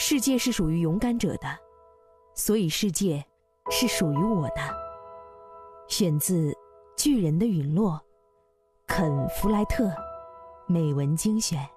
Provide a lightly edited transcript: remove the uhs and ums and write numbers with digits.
世界是属于勇敢者的，所以世界是属于我的。选自《巨人的陨落》，肯·弗莱特，美文精选。